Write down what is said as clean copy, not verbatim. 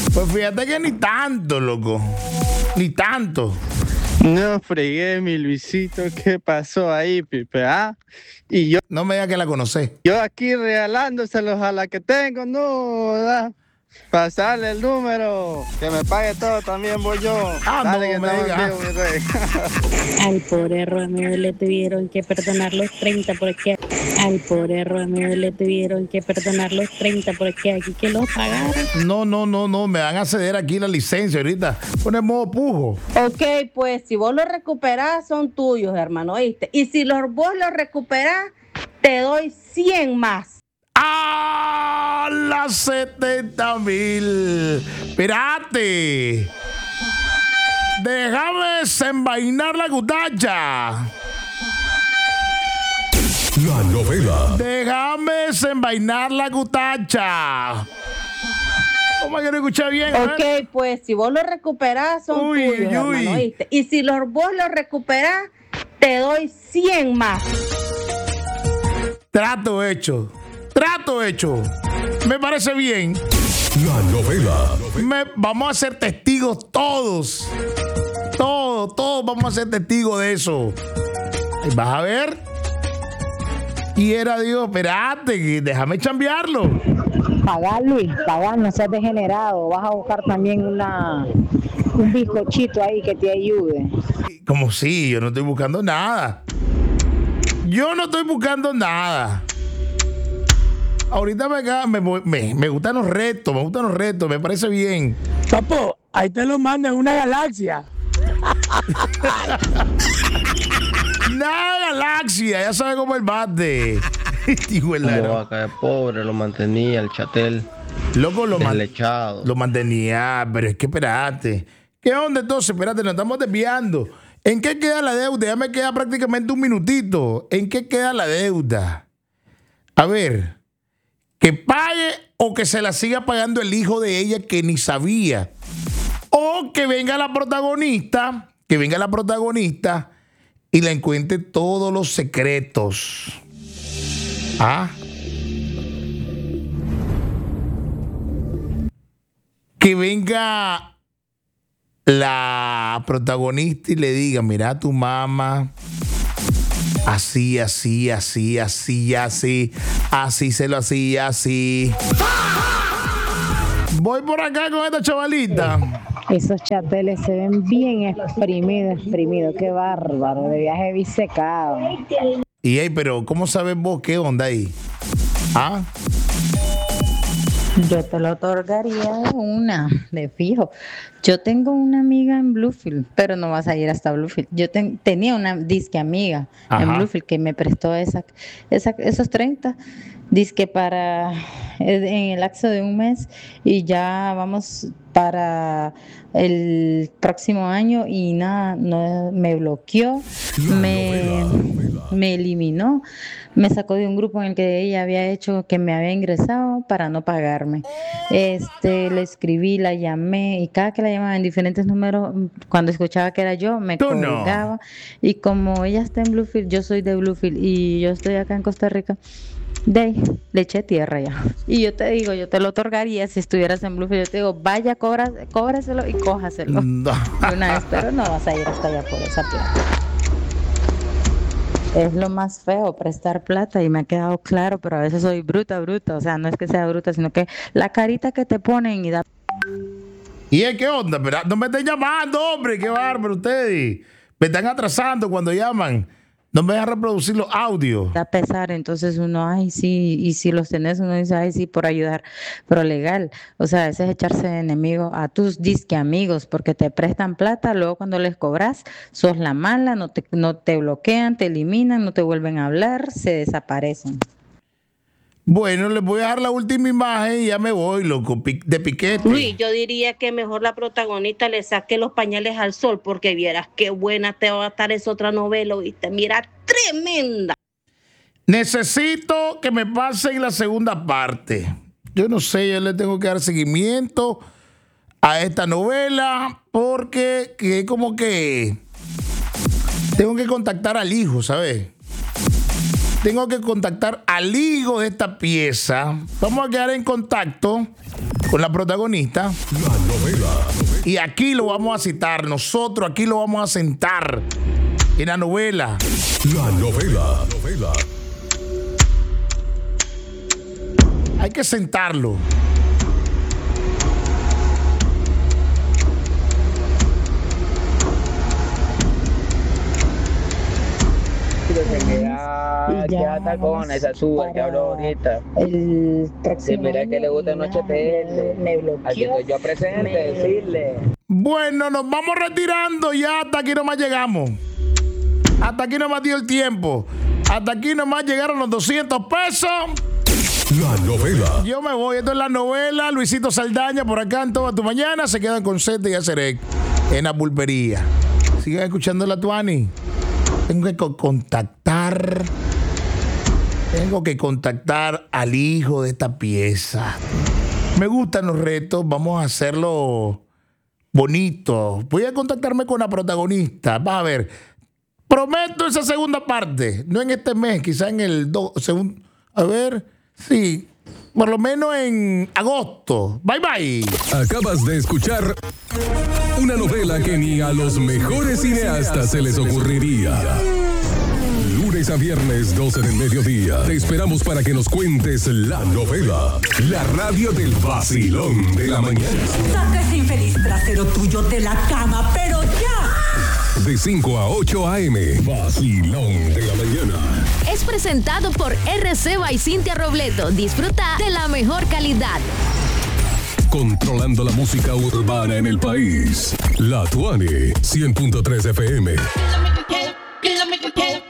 Pues fíjate que ni tanto, loco. Ni tanto. No fregué, mi Luisito, ¿qué pasó ahí, Pipe? ¿Ah? Y No me digas que la conocés. yo aquí regalándoselos a la que tengo, no, da. Pasarle el número, que me pague todo, también voy yo. Dale, que no me estamos en digas. vivo, mi rey. Al pobre Romeo le tuvieron que perdonar los 30 porque al pobre Romeo le tuvieron que perdonar los 30 porque aquí que lo pagaron. No, me van a ceder aquí la licencia ahorita. Pone modo pujo. Ok, pues si vos los recuperás, son tuyos, hermano, ¿oíste? Y si vos los recuperás, te doy 100 más. ¡A las 70,000! ¡Espérate! Déjame desenvainar la cutacha. La novela. Déjame desenvainar la cutacha. ¿Cómo que no escuché bien? Ok, pues si vos los recuperás, son tuyos, hermano, ¿oíste? Y si vos los recuperás, te doy 100 más. Trato hecho. Me parece bien. La novela. Vamos a ser testigos todos. Todos vamos a ser testigos de eso. Ahí vas a ver. Y era Dios, espérate, déjame chambearlo. Pagar, Luis, pagar, no seas degenerado. Vas a buscar también un bizcochito ahí que te ayude. Como si, yo no estoy buscando nada. Ahorita me gustan los retos, me parece bien. Papo, ahí te lo mandan una galaxia. Una galaxia, ya sabe cómo el bate. Como vaca de pobre, lo mantenía el chatel. Loco, deslechado. Lo mantenía, pero es que espérate. ¿Qué onda entonces? Espérate, nos estamos desviando. ¿En qué queda la deuda? Ya me queda prácticamente un minutito. ¿En qué queda la deuda? A ver, que pague o que se la siga pagando el hijo de ella que ni sabía. O que venga la protagonista y le encuentre todos los secretos. Que venga la protagonista y le diga, mira a tu mamá, así se lo hacía, así. Voy por acá con esta chavalita. Esos chateles se ven bien exprimidos. Qué bárbaro, de viaje bisecado. Pero ¿cómo sabes vos qué onda ahí? Yo te lo otorgaría de fijo. Yo tengo una amiga en Bluefield, pero no vas a ir hasta Bluefield. Yo tenía una disque amiga en Bluefield que me prestó esos 30 disque para en el lapso de un mes y ya vamos para el próximo año y nada, no, me bloqueó, me eliminó, me sacó de un grupo en el que ella había hecho que me había ingresado para no pagarme. Le escribí, la llamé y cada que la llamaba en diferentes números, cuando escuchaba que era yo, me colgaba. Y como ella está en Bluefield, yo soy de Bluefield y yo estoy acá en Costa Rica, le eché tierra ya. Y yo te digo, yo te lo otorgaría si estuvieras en Bluefield. Yo te digo, vaya, cóbraselo y cójaselo. No. De una vez, pero no vas a ir hasta allá por esa plata. Es lo más feo, prestar plata, y me ha quedado claro, pero a veces soy bruta. O sea, no es que sea bruta, sino que la carita que te ponen y da... ¿Y qué onda? No me estén llamando, hombre, qué bárbaro ustedes. Me están atrasando cuando llaman. No me dejan reproducir los audios. Da pesar, entonces uno, ay, sí, y si los tenés, uno dice, ay, sí, por ayudar, pero legal. O sea, ese es echarse de enemigo a tus disque amigos, porque te prestan plata, luego cuando les cobras, sos la mala, no te bloquean, te eliminan, no te vuelven a hablar, se desaparecen. Bueno, les voy a dejar la última imagen y ya me voy, loco, de piquete. Uy, yo diría que mejor la protagonista le saque los pañales al sol, porque vieras qué buena te va a estar esa otra novela, ¿oíste? Mira, tremenda. Necesito que me pasen la segunda parte. Yo no sé, yo le tengo que dar seguimiento a esta novela porque como que tengo que contactar al hijo, ¿sabes? Tengo que contactar al hijo de esta pieza. Vamos a quedar en contacto con la protagonista. La novela. Y aquí lo vamos a citar. Nosotros aquí lo vamos a sentar en la novela. La novela. Hay que sentarlo. Ya está con esa suba que habló ahorita. Si mira que le gusta Noche TL, aquí estoy yo presente, decirle. Bueno, nos vamos retirando ya. Hasta aquí nomás llegamos. Hasta aquí nomás dio el tiempo. Hasta aquí nomás llegaron los 200 pesos. La novela. Yo me voy. Esto es la novela. Luisito Saldaña por acá en Toda Tu Mañana. Se quedan con Zeta y Acerec en la pulpería. Sigan escuchando la Tuani. Tengo que contactar al hijo de esta pieza. Me gustan los retos. Vamos a hacerlo bonito. Voy a contactarme con la protagonista. Vas a ver. Prometo esa segunda parte. No en este mes, quizá en el segundo. A ver. Sí. Por lo menos en agosto. Bye, bye. Acabas de escuchar una novela que ni a los mejores cineastas se les ocurriría. Lunes a viernes, 12 del mediodía. Te esperamos para que nos cuentes la novela. La radio del vacilón de la mañana. Saca ese infeliz trasero tuyo de la cama, pero ya. De 5 a 8 a.m. Vacilón de la mañana. Es presentado por RC by Cintia Robledo. Disfruta de la mejor calidad. Controlando la música urbana en el país. La Tuani, 100.3 FM.